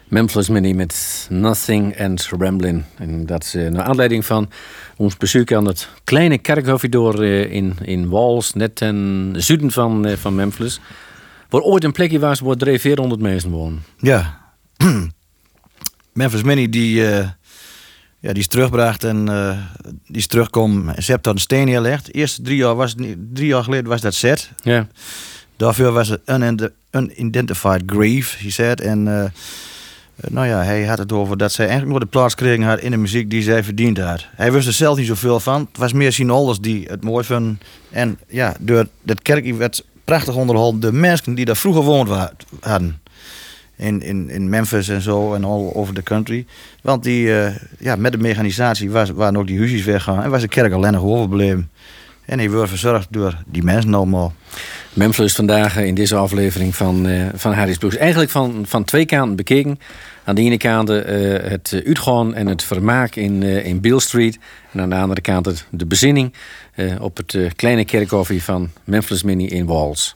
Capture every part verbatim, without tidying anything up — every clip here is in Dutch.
Memphis Minnie met Nothing and Ramblin'. En dat is uh, naar aanleiding van ons bezoek aan het kleine kerkhofje door uh, in, in Wals, net ten zuiden van, uh, van Memphis. Waar ooit een plekje was waar er vierhonderd mensen wonen. Ja. Memphis Minnie die, uh, ja, die is teruggebracht en uh, die is teruggekomen. Ze heeft daar een steen neergelegd. De eerste drie jaar, was, drie jaar geleden was dat set. Ja. Daarvoor was het un- unidentified grave, he said. En uh, nou ja, hij had het over dat zij eigenlijk nog de plaats kregen had in de muziek die zij verdiend had. Hij wist er zelf niet zoveel van. Het was meer zijn ouders die het mooi vonden. En ja, door dat kerkje werd prachtig onderhouden. De mensen die daar vroeger gewoond wa- hadden. In, in, in Memphis en zo en all over the country. Want die, uh, ja, met de mechanisatie was, waren ook die huisjes weggegaan. En was de kerk alleen nog overbleven. En hij werd verzorgd door die mensen allemaal. Memphis vandaag in deze aflevering van, uh, van Harry's Blues. Eigenlijk van, van twee kanten bekeken. Aan de ene kant uh, het uitgaan en het vermaak in, uh, in Beale Street. En aan de andere kant het, de bezinning uh, op het uh, kleine kerkhofje van Memphis Minnie in Wals.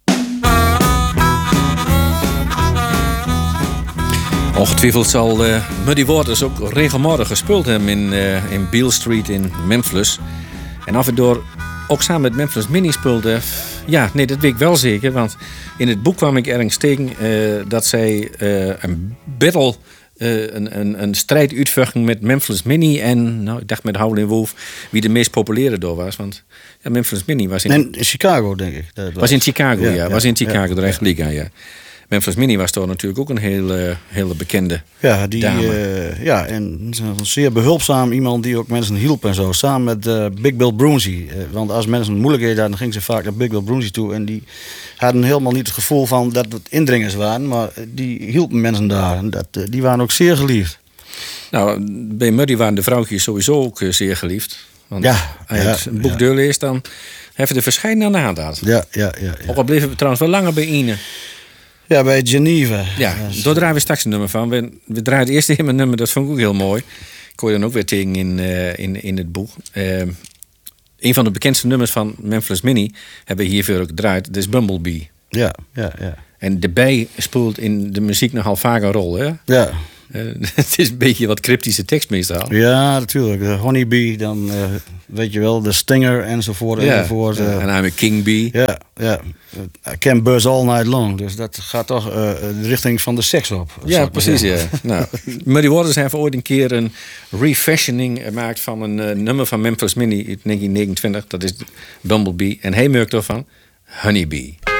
Ongetwijfeld zal uh, Muddy Waters ook regelmatig gespeeld hebben in, uh, in Beale Street in Memphis. En af en toe ook samen met Memphis Minnie speelde. Ja, nee, dat weet ik wel zeker. Want in het boek kwam ik ergens tegen uh, dat zij uh, een battle, uh, een, een, een strijd uitvochten met Memphis Minnie. En nou, ik dacht met Howlin' Wolf wie de meest populaire door was. Want ja, Memphis Minnie was in, en in Chicago, denk ik. Dat was. was in Chicago, ja. ja, ja was in Chicago, ja, de recht liga, ja. Memphis Minnie was toch natuurlijk ook een hele, hele bekende ja, die, dame. Uh, ja, en een zeer behulpzaam iemand die ook mensen hielp en zo. Samen met uh, Big Bill Brunsey. Uh, want als mensen moeilijkheden hadden, dan gingen ze vaak naar Big Bill Brunsey toe. En die hadden helemaal niet het gevoel van dat het indringers waren. Maar die hielpen mensen daar. En dat, uh, die waren ook zeer geliefd. Nou, bij Muddy waren de vrouwtjes sowieso ook uh, zeer geliefd. Want ja, als je ja, het boek ja. doorleest, dan hebben de verschijnen aan de hand gehad. Ja, ja, ja, ja. Ook al bleven we trouwens wel langer bij Ine. Ja, bij Geneva. Ja, dus, daar draaien we straks een nummer van. We, we draaien het eerste helemaal nummer, dat vond ik ook heel mooi. Ik hoor je dan ook weer tegen in, uh, in, in het boek. Uh, een van de bekendste nummers van Memphis Minnie hebben we hiervoor ook gedraaid. Dat is Bumblebee. Ja, ja, ja. En de bij speelt in de muziek nogal vaak een rol, hè? Ja. Uh, het is een beetje wat cryptische tekst meestal. Ja, natuurlijk. De Honeybee, dan uh, weet je wel, de Stinger enzovoort. Ja, enzovoort uh, en I'm a King Bee. Ja, ja. I can buzz all night long. Dus dat gaat toch uh, de richting van de seks op. Ja, precies, ja. Nou, Muddy Waters heeft ooit een keer een refashioning gemaakt van een uh, nummer van Memphis Minnie uit negentien negenentwintig. Dat is Bumblebee. En hij merkt ervan Honeybee.